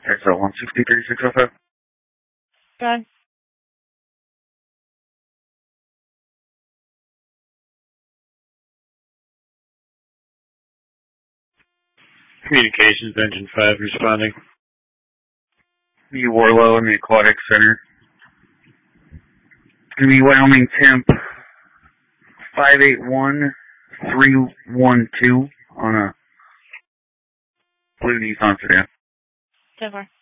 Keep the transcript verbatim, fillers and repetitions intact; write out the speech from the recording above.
That's a one sixty-three six oh five. Okay. Communications Engine five responding. The Warlow in the Aquatic Center. The Wyoming Temp five eight one three one two on a blue Nissan sedan. ten four.